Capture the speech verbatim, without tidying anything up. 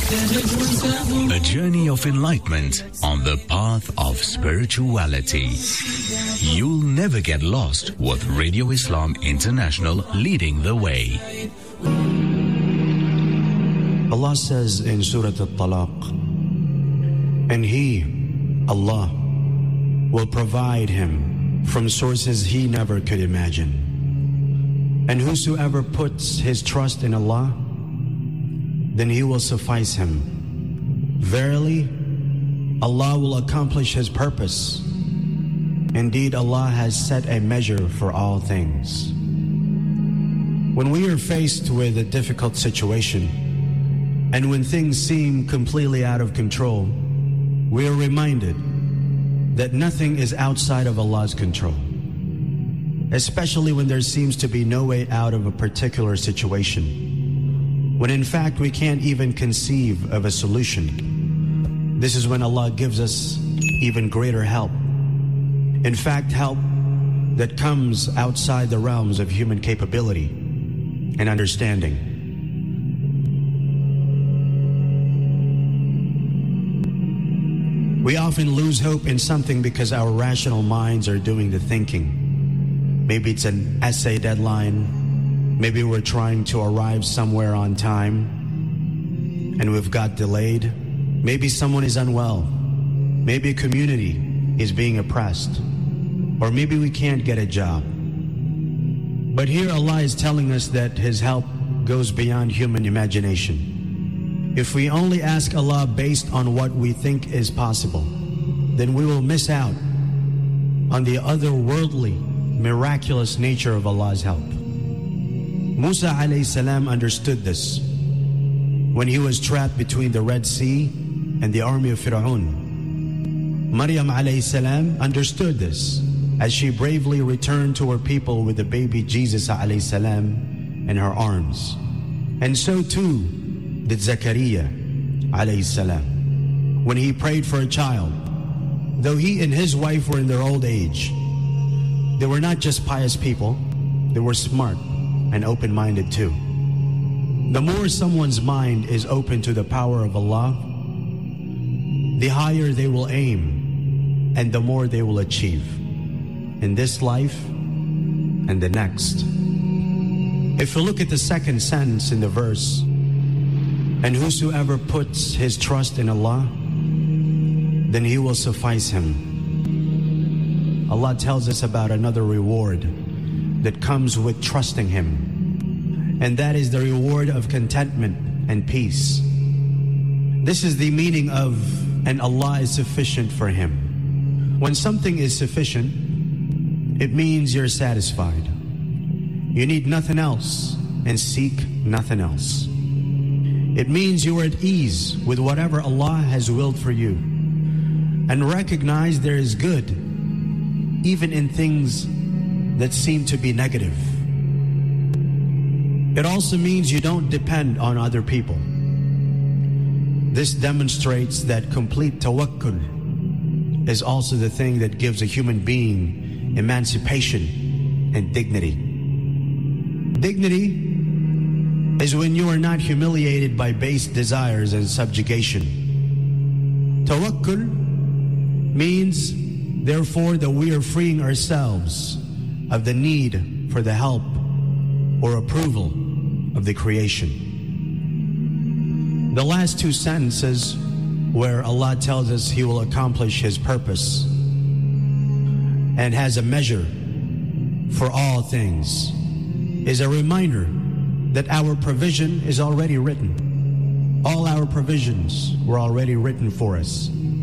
A journey of enlightenment on the path of spirituality. You'll never get lost with Radio Islam International leading the way. Allah says in Surah At-Talaq, and He, Allah, will provide him from sources he never could imagine. And whosoever puts his trust in Allah, then He will suffice him. Verily, Allah will accomplish His purpose. Indeed, Allah has set a measure for all things. When we are faced with a difficult situation, and when things seem completely out of control, we are reminded that nothing is outside of Allah's control. Especially when there seems to be no way out of a particular situation. When in fact we can't even conceive of a solution. This is when Allah gives us even greater help. In fact, help that comes outside the realms of human capability and understanding. We often lose hope in something because our rational minds are doing the thinking. Maybe it's an essay deadline. Maybe we're trying to arrive somewhere on time and we've got delayed. Maybe someone is unwell. Maybe a community is being oppressed. Or maybe we can't get a job. But here Allah is telling us that His help goes beyond human imagination. If we only ask Allah based on what we think is possible, then we will miss out on the otherworldly, miraculous nature of Allah's help. Musa alayhi salam understood this when he was trapped between the Red Sea and the army of Fir'aun. Maryam alayhi salam understood this as she bravely returned to her people with the baby Jesus alayhi salam in her arms. And so too did Zakaria alayhi salam when he prayed for a child. Though he and his wife were in their old age, they were not just pious people, they were smart and open-minded too. The more someone's mind is open to the power of Allah, the higher they will aim and the more they will achieve in this life and the next. If we look at the second sentence in the verse, and whosoever puts his trust in Allah, then He will suffice him. Allah tells us about another reward that comes with trusting Him, and that is the reward of contentment and peace. This is the meaning of, and Allah is sufficient for him. When something is sufficient, it means you're satisfied. You need nothing else and seek nothing else. It means you are at ease with whatever Allah has willed for you, and recognize there is good even in things that seem to be negative. It also means you don't depend on other people. This demonstrates that complete tawakkul is also the thing that gives a human being emancipation and dignity. Dignity is when you are not humiliated by base desires and subjugation. Tawakkul means, therefore, that we are freeing ourselves of the need for the help or approval of the creation. The last two sentences where Allah tells us He will accomplish His purpose and has a measure for all things is a reminder that our provision is already written. All our provisions were already written for us.